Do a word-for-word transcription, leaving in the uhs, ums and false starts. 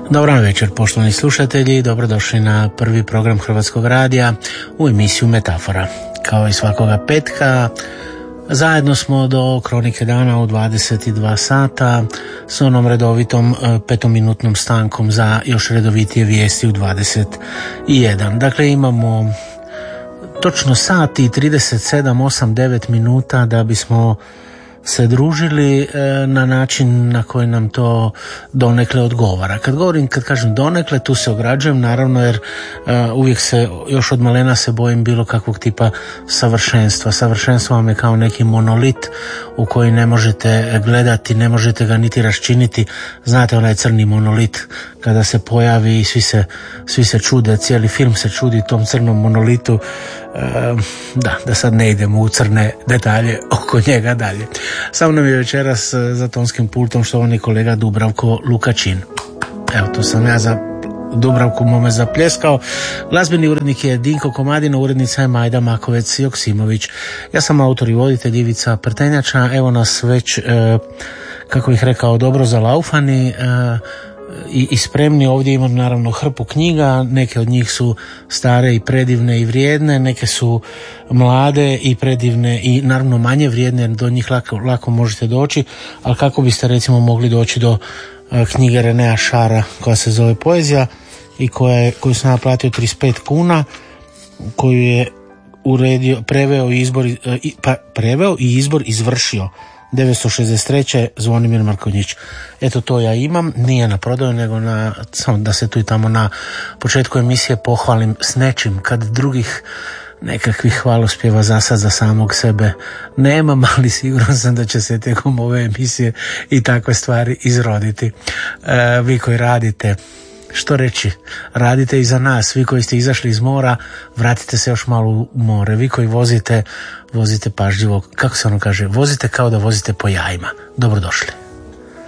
Dobar večer, poštovani slušatelji, dobrodošli na prvi program Hrvatskog radija u emisiju Metafora. Kao i svakoga petka, zajedno smo do Kronike dana u dvadeset dva sata s onom redovitom petominutnom stankom za još redovitije vijesti u dvadeset jedan. Dakle, imamo točno sat i trideset sedam, osam, devet minuta da bismo se družili na način na koji nam to donekle odgovara. Kad govorim, kad kažem donekle, tu se ograđujem, naravno, jer uh, uvijek se, još od malena se bojim bilo kakvog tipa savršenstva. Savršenstvo vam je kao neki monolit u koji ne možete gledati, ne možete ga niti raščiniti. Znate, onaj crni monolit kada se pojavi i svi se, svi se čude, cijeli film se čudi tom crnom monolitu. Uh, da, da sad ne idemo u crne detalje oko njega dalje. Sa mnom je večeras za tonskim pultom štovani kolega Dubravko Lukačin. Evo, to sam ja za Dubravku mome zapljeskao. Glazbeni urednik je Dinko Komadina, urednica je Majda Makovec Joksimović. Ja sam autor i voditelj Ivica Prtenjača. Evo nas već, eh, kako bih rekao, dobro zalaufani eh, I, i spremni. Ovdje imam naravno hrpu knjiga, neke od njih su stare i predivne i vrijedne, neke su mlade i predivne i naravno manje vrijedne, jer do njih lako, lako možete doći, ali kako biste recimo mogli doći do uh, knjige Renea Šara koja se zove Poezija i koja je, koju sam naplatio trideset pet kuna, koju je uredio, preveo i izbor, uh, i, pa, preveo i izbor izvršio devetsto šezdeset treće Zvonimir Markonjić. Eto, to ja imam, nije na prodaju, nego na, samo da se tu i tamo na početku emisije pohvalim s nečim, kad drugih nekakvih hvalospjeva za sad za samog sebe nemam, ali siguran sam da će se tijekom ove emisije i takve stvari izroditi. E, vi koji radite, što reći, radite i za nas. Vi koji ste izašli iz mora, vratite se još malo u more. Vi koji vozite, vozite pažljivo, kako se ono kaže, vozite kao da vozite po jajima. Dobrodošli.